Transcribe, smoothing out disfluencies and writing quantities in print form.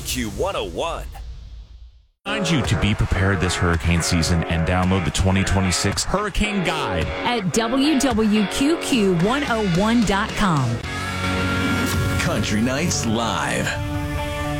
WWQ 101. Remind you to be prepared this hurricane season and download the 2026 Hurricane Guide at WWQQ101.com. Country Nights Live.